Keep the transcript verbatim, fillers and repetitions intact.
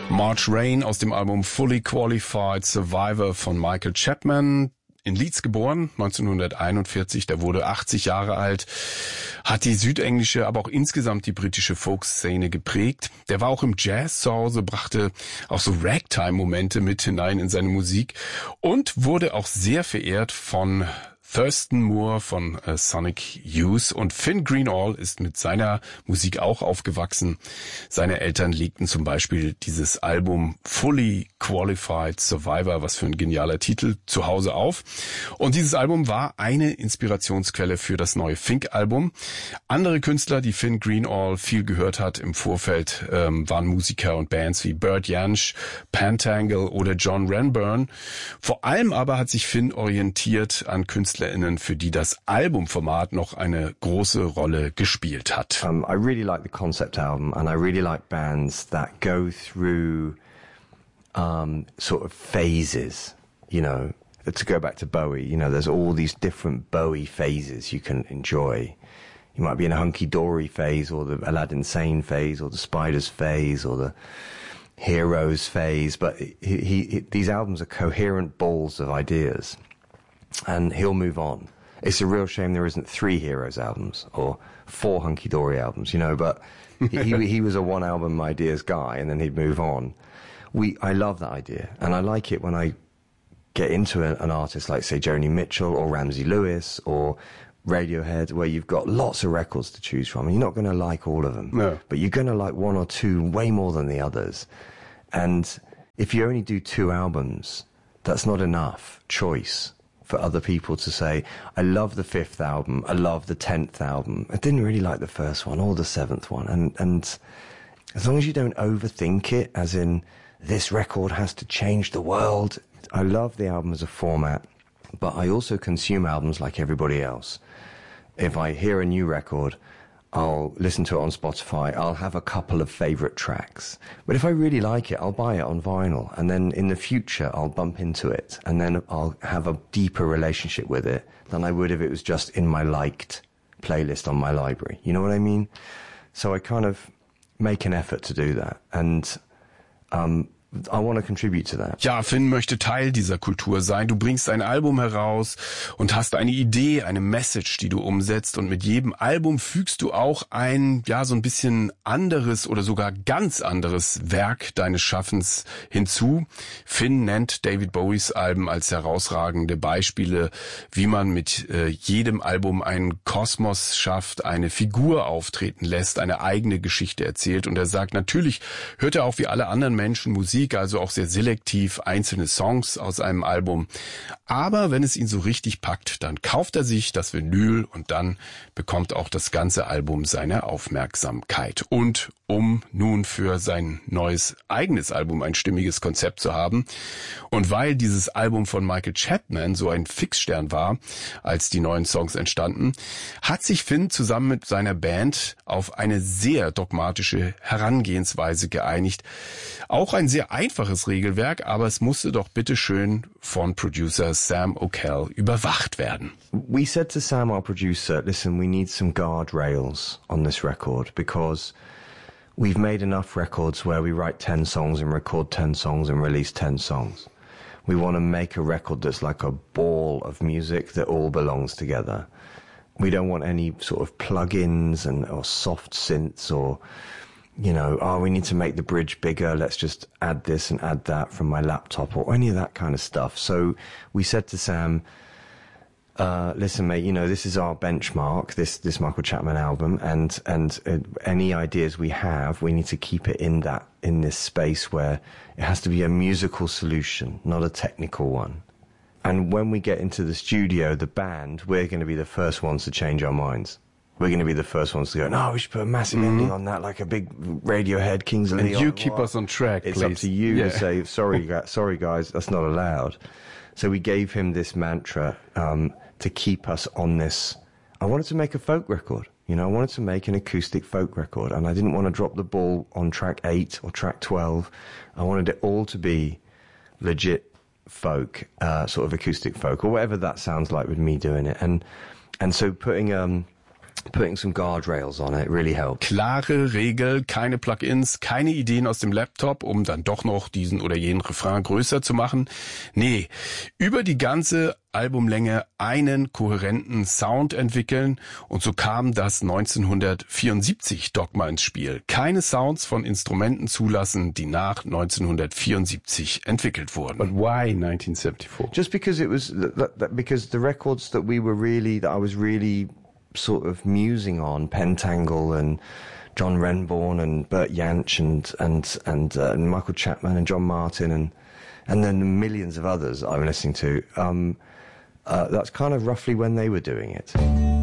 March Rain aus dem Album Fully Qualified Survivor von Michael Chapman. In Leeds geboren, neunzehnhunderteinundvierzig, der wurde achtzig Jahre alt, hat die südenglische, aber auch insgesamt die britische Folkszene geprägt. Der war auch im Jazz zu Hause, brachte auch so Ragtime-Momente mit hinein in seine Musik und wurde auch sehr verehrt von Thurston Moore von äh, Sonic Youth, und Finn Greenall ist mit seiner Musik auch aufgewachsen. Seine Eltern legten zum Beispiel dieses Album Fully Qualified Survivor, was für ein genialer Titel, zu Hause auf. Und dieses Album war eine Inspirationsquelle für das neue Fink-Album. Andere Künstler, die Finn Greenall viel gehört hat im Vorfeld, ähm, waren Musiker und Bands wie Bert Jansch, Pentangle oder John Renburn. Vor allem aber hat sich Finn orientiert an Künstlern, für die das Albumformat noch eine große Rolle gespielt hat. Um, I really like the concept album, and I really like bands that go through um, sort of phases, you know, to go back to Bowie, you know, there's all these different Bowie phases you can enjoy. You might be in a hunky-dory phase, or the Aladdin Sane phase, or the Spiders phase, or the Heroes phase, but he, he, he, these albums are coherent balls of ideas. And he'll move on. It's a real shame there isn't three Heroes albums or four Hunky Dory albums, you know, but he, he, he was a one album ideas guy, and then he'd move on. We, I love that idea, and I like it when I get into a, an artist like, say, Joni Mitchell or Ramsey Lewis or Radiohead, where you've got lots of records to choose from, and you're not going to like all of them, no. But you're going to like one or two way more than the others. And if you only do two albums, that's not enough choice for other people to say, I love the fifth album, I love the tenth album. I didn't really like the first one or the seventh one. And, and as long as you don't overthink it, as in, this record has to change the world. I love the album as a format, but I also consume albums like everybody else. If I hear a new record, I'll listen to it on Spotify, I'll have a couple of favorite tracks. But if I really like it, I'll buy it on vinyl, and then in the future I'll bump into it, and then I'll have a deeper relationship with it than I would if it was just in my liked playlist on my library. You know what I mean? So I kind of make an effort to do that, and um, I want to contribute to that. Ja, Finn möchte Teil dieser Kultur sein. Du bringst ein Album heraus und hast eine Idee, eine Message, die du umsetzt, und mit jedem Album fügst du auch ein, ja, so ein bisschen anderes oder sogar ganz anderes Werk deines Schaffens hinzu. Finn nennt David Bowies Alben als herausragende Beispiele, wie man mit äh, jedem Album einen Kosmos schafft, eine Figur auftreten lässt, eine eigene Geschichte erzählt, und er sagt, natürlich hört er auch wie alle anderen Menschen Musik, also auch sehr selektiv einzelne Songs aus einem Album. Aber wenn es ihn so richtig packt, dann kauft er sich das Vinyl, und dann bekommt auch das ganze Album seine Aufmerksamkeit. Und um nun für sein neues eigenes Album ein stimmiges Konzept zu haben, und weil dieses Album von Michael Chapman so ein Fixstern war, als die neuen Songs entstanden, hat sich Finn zusammen mit seiner Band auf eine sehr dogmatische Herangehensweise geeinigt. Auch ein sehr einfaches Regelwerk, aber es musste doch bitteschön von Producer Sam O'Kell überwacht werden. We said to Sam, our producer, listen, we need some guardrails on this record, because we've made enough records where we write ten songs and record ten songs and release ten songs. We want to make a record that's like a ball of music that all belongs together. We don't want any sort of plugins and or soft synths or, you know, oh, we need to make the bridge bigger, let's just add this and add that from my laptop, or any of that kind of stuff. So we said to Sam, uh, listen, mate, you know, this is our benchmark, this this Michael Chapman album, and and uh, any ideas we have, we need to keep it in that, in this space where it has to be a musical solution, not a technical one. And when we get into the studio, the band, we're going to be the first ones to change our minds. We're going to be the first ones to go, no, we should put a massive mm-hmm. ending on that, like a big Radiohead, Kings of and Leon. And you keep what? us on track, It's please. up to you yeah. to say, sorry, sorry guys, that's not allowed. So we gave him this mantra um, to keep us on this. I wanted to make a folk record. You know, I wanted to make an acoustic folk record, and I didn't want to drop the ball on track eight or track twelve. I wanted it all to be legit folk, uh, sort of acoustic folk, or whatever that sounds like with me doing it. And and so putting um, putting some guardrails on it really helped. Klare Regel, keine Plugins, keine Ideen aus dem Laptop, um dann doch noch diesen oder jenen Refrain größer zu machen. Nee, über die ganze Albumlänge einen kohärenten Sound entwickeln und so kam das neunzehnhundertvierundsiebzig Dogma ins Spiel. Keine Sounds von Instrumenten zulassen, die nach neunzehnhundertvierundsiebzig entwickelt wurden. But why nineteen seventy-four? Just because it was, that, that, because the records that we were really, that I was really sort of musing on, Pentangle and John Renbourn and Bert Jansch and and and, uh, and Michael Chapman and John Martin and and then the millions of others I'm listening to. Um, uh, that's kind of roughly when they were doing it.